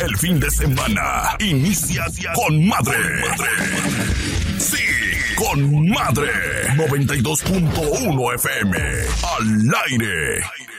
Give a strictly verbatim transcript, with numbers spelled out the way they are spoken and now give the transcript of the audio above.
El fin de semana inicia con madre. Sí, con madre. noventa y dos punto uno F M. Al aire.